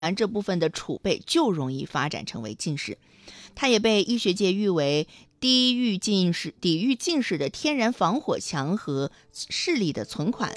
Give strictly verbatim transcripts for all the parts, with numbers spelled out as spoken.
然这部分的储备就容易发展成为近视。它也被医学界誉为低御近视、抵御近视的天然防火墙和视力的存款。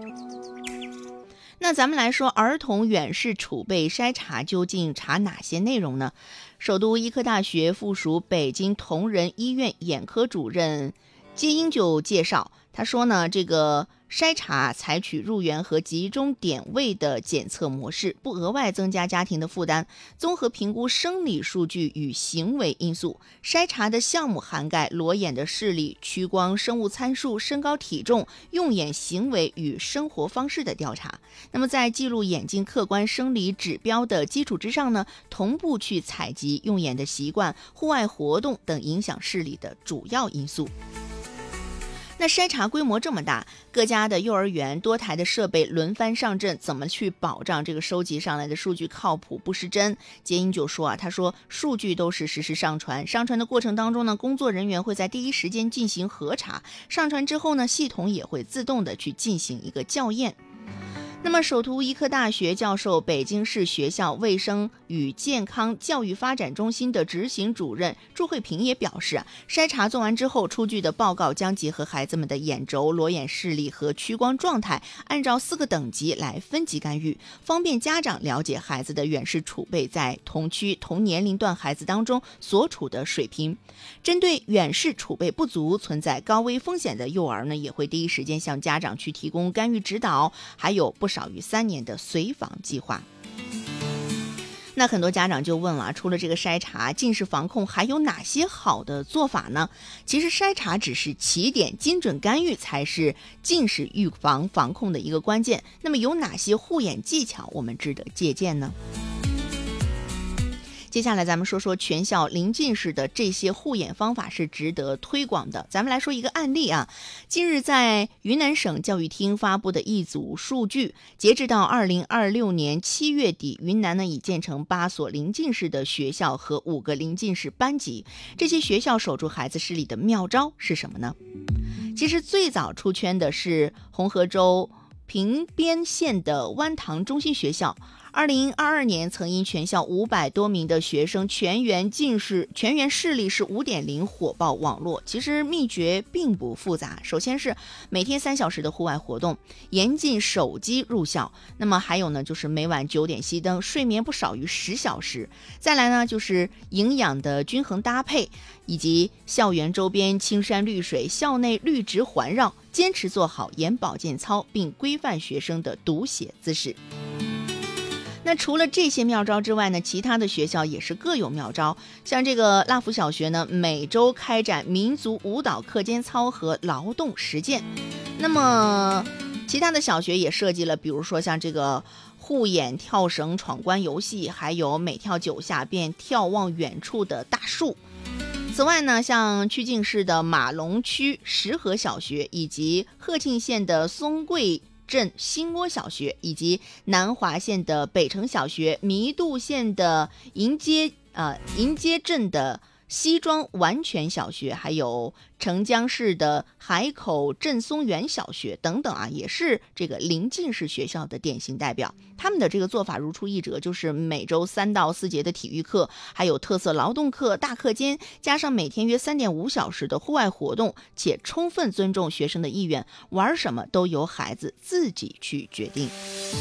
那咱们来说，儿童远视储备筛查究竟查哪些内容呢？首都医科大学附属北京同仁医院眼科主任接英就介绍，他说呢，这个筛查采取入园和集中点位的检测模式，不额外增加家庭的负担，综合评估生理数据与行为因素。筛查的项目涵盖裸眼的视力、屈光、生物参数、身高体重、用眼行为与生活方式的调查。那么在记录眼睛客观生理指标的基础之上呢，同步去采集用眼的习惯、户外活动等影响视力的主要因素。那筛查规模这么大，各家的幼儿园多台的设备轮番上阵，怎么去保障这个收集上来的数据靠谱不失真？接英就说啊，他说数据都是实时上传，上传的过程当中呢，工作人员会在第一时间进行核查，上传之后呢，系统也会自动的去进行一个校验。那么首都医科大学教授、北京市学校卫生与健康教育发展中心的执行主任祝慧平也表示啊，筛查做完之后，出具的报告将结合孩子们的眼轴、裸眼视力和屈光状态，按照四个等级来分级干预，方便家长了解孩子的远视储备在同区同年龄段孩子当中所处的水平。针对远视储备不足、存在高危风险的幼儿呢，也会第一时间向家长去提供干预指导，还有不少于三年的随访计划。那很多家长就问了，除了这个筛查，近视防控还有哪些好的做法呢？其实筛查只是起点，精准干预才是近视预防防控的一个关键。那么有哪些护眼技巧我们值得借鉴呢？接下来咱们说说全校零近视的这些护眼方法是值得推广的。咱们来说一个案例啊，近日在云南省教育厅发布的一组数据，截至到二零二六年七月底，云南呢已建成八所零近视的学校和五个零近视班级。这些学校守住孩子视力的妙招是什么呢？其实最早出圈的是红河州平边县的湾塘中心学校。二零二二年曾因全校五百多名的学生全员近视、全员视力是 五点零 火爆网络。其实秘诀并不复杂，首先是每天三小时的户外活动，严禁手机入校。那么还有呢，就是每晚九点熄灯，睡眠不少于十小时。再来呢，就是营养的均衡搭配，以及校园周边青山绿水，校内绿植环绕，坚持做好眼保健操，并规范学生的读写姿势。那除了这些妙招之外呢，其他的学校也是各有妙招。像这个腊福小学呢，每周开展民族舞蹈课间操和劳动实践。那么其他的小学也设计了，比如说像这个护眼跳绳闯关游戏，还有每跳九下便眺望远处的大树。此外呢，像曲靖市的马龙区石河小学，以及鹤庆县的松桂镇新窝小学，以及南华县的北城小学、弥渡县的迎接呃迎接镇的西庄完全小学，还有澄江市的海口镇松园小学等等啊，也是这个零近视学校的典型代表。他们的这个做法如出一辙，就是每周三到四节的体育课，还有特色劳动课、大课间，加上每天约 三点五小时的户外活动，且充分尊重学生的意愿，玩什么都由孩子自己去决定。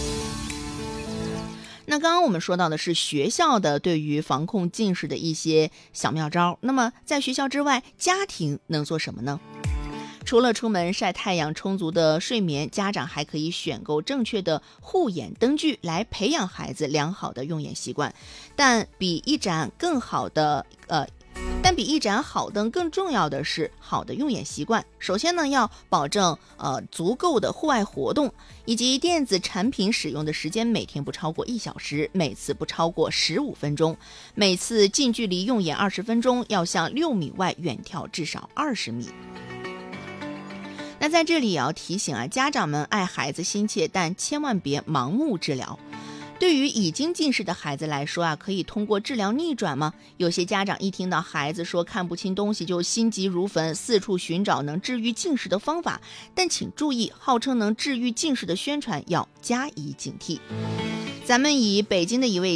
那刚刚我们说到的是学校的对于防控近视的一些小妙招，那么在学校之外，家庭能做什么呢？除了出门晒太阳、充足的睡眠，家长还可以选购正确的护眼灯具来培养孩子良好的用眼习惯。但比一盏更好的呃但比一盏好灯更重要的是好的用眼习惯。首先呢，要保证呃足够的户外活动，以及电子产品使用的时间每天不超过一小时，每次不超过十五分钟，每次近距离用眼二十分钟，要向六米外远眺至少二十米。那在这里也要提醒啊，家长们爱孩子心切，但千万别盲目治疗。 对于已经近视的孩子来说啊，可以通过治疗逆转吗？有些家长一听到孩子说看不清东西就心急如焚，四处寻找能治愈近视的方法。但请注意，号称能治愈近视的宣传要加以警惕。咱们以北京的一位